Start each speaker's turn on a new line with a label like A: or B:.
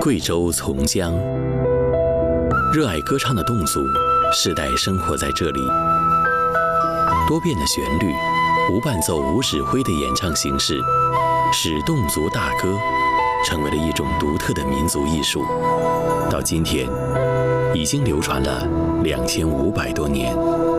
A: 贵州从江，热爱歌唱的侗族世代生活在这里。多变的旋律，无伴奏、无指挥的演唱形式，使侗族大歌成为了一种独特的民族艺术。到今天，已经流传了2500多年。